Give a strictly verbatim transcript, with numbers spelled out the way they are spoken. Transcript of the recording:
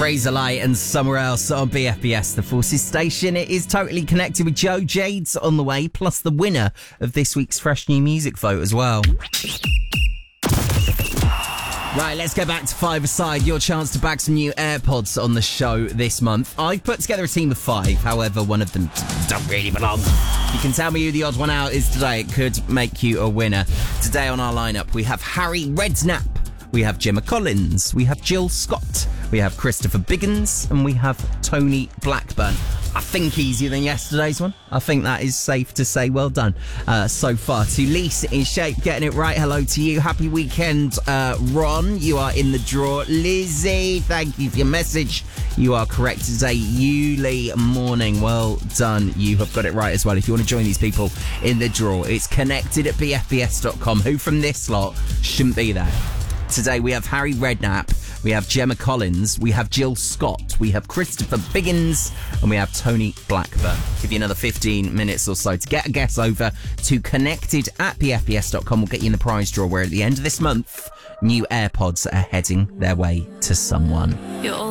Razorlight and Somewhere Else on B F B S, the Forces station. It is totally connected with Joe Jades on the way, plus the winner of this week's Fresh New Music vote as well. Right, let's go back to five-a-side. Your chance to bag some new AirPods on the show this month. I've put together a team of five, however, one of them don't really belong. You can tell me who the odd one out is today. It could make you a winner. Today on our lineup, we have Harry Redknapp, we have Gemma Collins, we have Jill Scott, we have Christopher Biggins, and we have Tony Blackburn. I think easier than yesterday's one. I think that is safe to say. Well done uh, so far. To Lisa in shape, getting it right. Hello to you. Happy weekend, uh, Ron. You are in the draw. Lizzie, thank you for your message. You are correct today. Yuli Morning. Well done. You have got it right as well. If you want to join these people in the draw, it's connected at b f b s dot com. Who from this lot shouldn't be there? Today we have Harry Redknapp, we have Gemma Collins, we have Jill Scott, we have Christopher Biggins, and we have Tony Blackburn. Give you another fifteen minutes or so to get a guess over to connected at b f b s dot com. We'll get you in the prize draw where at the end of this month, new AirPods are heading their way to someone. You're